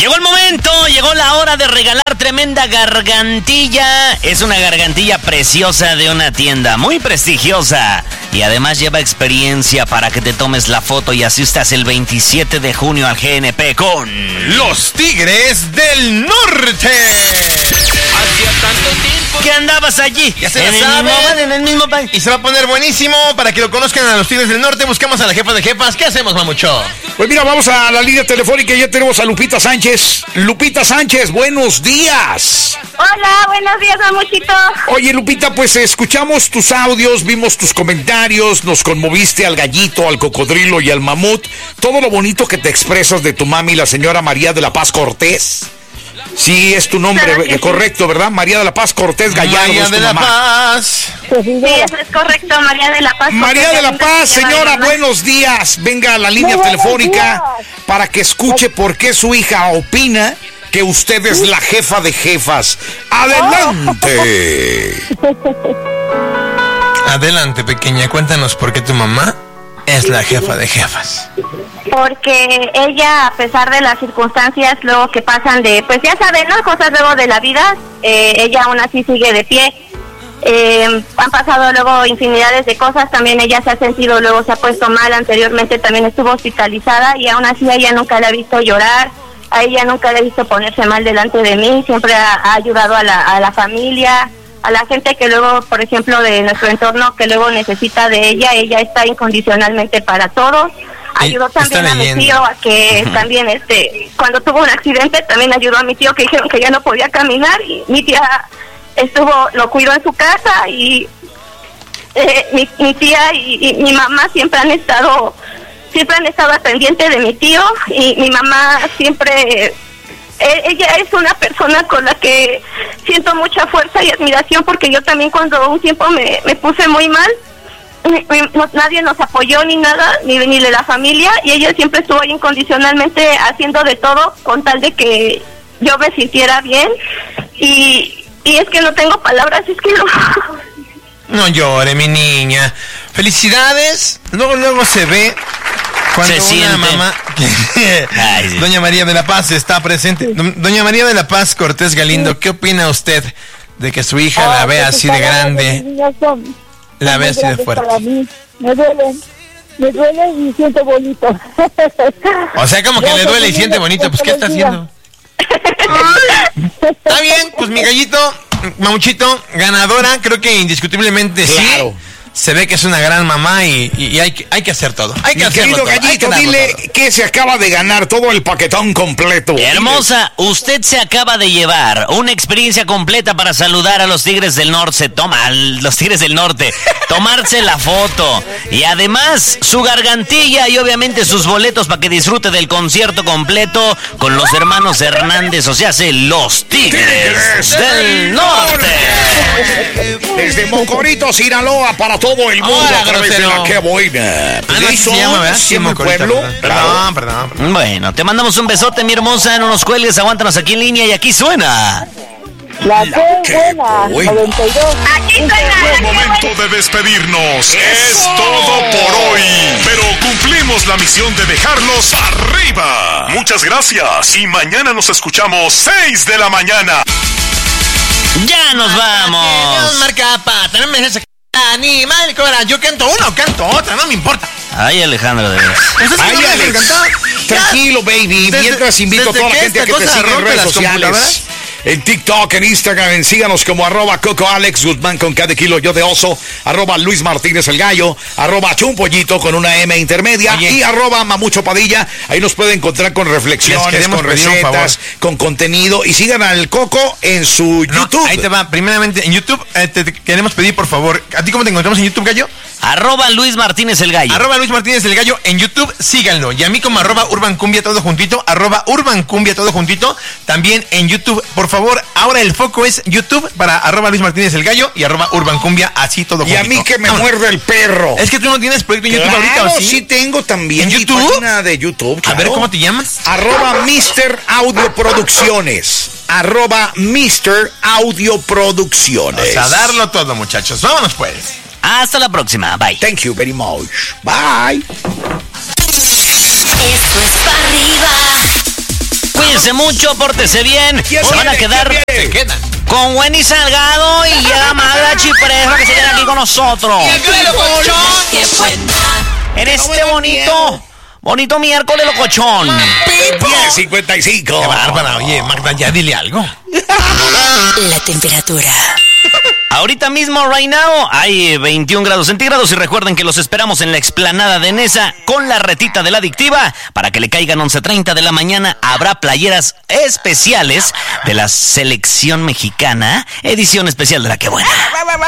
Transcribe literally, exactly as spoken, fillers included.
Llegó el momento, llegó la hora de regalar tremenda gargantilla. Es una gargantilla preciosa de una tienda muy prestigiosa. Y además lleva experiencia para que te tomes la foto y asistas el veintisiete de junio al G N P con... Los Tigres del Norte. Hacía tanto tiempo que andabas allí. Ya se en la el saben. mismo, en el mismo país. Y se va a poner buenísimo para que lo conozcan a los Tigres del Norte. Buscamos a la jefa de jefas. ¿Qué hacemos, Mamucho? Pues mira, vamos a la línea telefónica y ya tenemos a Lupita Sánchez. Lupita Sánchez, buenos días. Hola, buenos días, Mamuchito. Oye, Lupita, pues escuchamos tus audios, vimos tus comentarios, nos conmoviste al gallito, al cocodrilo y al mamut. Todo lo bonito que te expresas de tu mami, la señora María de la Paz Cortés. Sí, es tu nombre, Claro que sí. Correcto, ¿verdad? María de la Paz Cortés Gallardo. María es tu de la mamá. Paz. Sí, eso es correcto, María de la Paz. María de la Paz, señora, bueno. buenos días. Venga a la línea Muy buenos telefónica días. para que escuche por qué su hija opina que usted es la jefa de jefas. ¡Adelante! Adelante, pequeña. Cuéntanos por qué tu mamá es la jefa de jefas. Porque ella, a pesar de las circunstancias luego que pasan de, pues ya saben, ¿no? Cosas luego de la vida, eh, ella aún así sigue de pie. Eh, han pasado luego infinidades de cosas, también ella se ha sentido, luego se ha puesto mal, anteriormente también estuvo hospitalizada y aún así a ella nunca la ha visto llorar, a ella nunca la ha visto ponerse mal delante de mí, siempre ha, ha ayudado a la, a la familia, a la gente que luego, por ejemplo, de nuestro entorno, que luego necesita de ella, ella está incondicionalmente para todos. Ayudó también a mi tío a que también, este, cuando tuvo un accidente, también ayudó a mi tío que dijeron que ya no podía caminar y mi tía estuvo, lo cuidó en su casa y eh, mi, mi tía y, y mi mamá siempre han estado, siempre han estado al pendiente de mi tío y mi mamá siempre, eh, ella es una persona con la que siento mucha fuerza y admiración porque yo también cuando un tiempo me, me puse muy mal, No, nadie nos apoyó ni nada, ni, ni de la familia, y ella siempre estuvo ahí incondicionalmente haciendo de todo con tal de que yo me sintiera bien, y, y es que no tengo palabras, es que no... No llore, mi niña. Felicidades. Luego, luego se ve cuando Se una siente. mamá... Ay, sí. Doña María de la Paz está presente. Do- Doña María de la Paz Cortés Galindo, ¿qué opina usted de que su hija la vea así de grande? La ve así de fuerte. Para mí, me duelen, me duelen y siento bonito. O sea, como que le duele y siente bonito. Pues, ¿qué está haciendo? Está bien, pues mi gallito, Mamuchito, ganadora, creo que indiscutiblemente Claro. sí. Se ve que es una gran mamá y, y- y hay, que, hay que hacer todo. Hay que Mi hacerlo querido todo. Hay que gallito, darlo dile todo. que se acaba de ganar todo el paquetón completo. Hermosa, usted se acaba de llevar una experiencia completa para saludar a los Tigres del Norte. Se toma, los Tigres del Norte, tomarse la foto y además su gargantilla y obviamente sus boletos para que disfrute del concierto completo con los hermanos Hernández, o sea, hace los Tigres del Norte. Desde Mocorito, Sinaloa, para todo el mundo. Ahora, a través de grosero. la Qué Buena. Ah, no, así Jason, se llama, ¿verdad? Sí, siempre Mocorito, pueblo. perdón. Claro. Perdón, perdón, perdón. Bueno, te mandamos un besote, mi hermosa, no nos cuelgues, aguántanos aquí en línea y aquí suena. La La que Qué buena, Buena. noventa y dos. Aquí suena Es la que momento buena. de despedirnos. Es ¡Eso! todo por hoy. Pero cumplimos la misión de dejarlos arriba. Muchas gracias. Y mañana nos escuchamos seis de la mañana. Ya nos Dios, vamos. marca pata, no me dejes animal, cobra. Yo canto una o canto otra, no me importa. Ay, Alejandro, de veras. ¿Eso sí Ay, no me dejas Alex, cantar? tranquilo, baby. Desde- Mientras invito a desde toda la que gente a esta que te cosa siga en rompe redes las sociales. computadoras. En TikTok, en Instagram, síganos como arroba Coco Alex Guzmán con cada kilo yo de oso, arroba Luis Martínez el Gallo, arroba Chumpollito con una M intermedia Oye. y arroba Mamucho Padilla. Ahí nos puede encontrar con Les reflexiones, queremos con pedir un recetas, favor. con contenido. Y sigan al Coco en su No, YouTube. ahí te va. Primeramente, en YouTube eh, te, te queremos pedir, por favor. ¿A ti cómo te encontramos en YouTube, Gallo? Arroba Luis Martínez el Gallo. Arroba Luis Martínez el Gallo en YouTube, síganlo. Y a mí como arroba Urban Cumbia todo juntito, arroba Urban Cumbia todo juntito, también en YouTube. Por favor, ahora el foco es YouTube para arroba Luis Martínez el Gallo y arroba Urban Cumbia, así todo Y juntito. a mí que me Vámonos. muerde el perro. Es que tú no tienes proyecto en YouTube Claro, ahorita, ¿o sí? sí tengo también ¿En mi YouTube? página de YouTube. A ver, claro. ¿cómo te llamas? Arroba mister Audio Producciones. Arroba mister Audio Producciones. O sea, darlo todo, muchachos. Vámonos, pues. Hasta la próxima. Bye. Thank you very much. Bye. Esto es para arriba. Cuídense Cuídense mucho, pórtese bien. Se van a quedar Se quedan. con Wendy Salgado y llega Magda Chipresa que se quedan aquí con nosotros. En este bonito, bonito miércoles locochón. diez cincuenta y cinco. Qué bárbara. Oye, Magda, ya dile algo. La temperatura. Ahorita mismo, right now, hay veintiún grados centígrados y recuerden que los esperamos en la explanada de Nesa con la retita de la adictiva para que le caigan once treinta de la mañana. Habrá playeras especiales de la selección mexicana, edición especial de La Que Buena.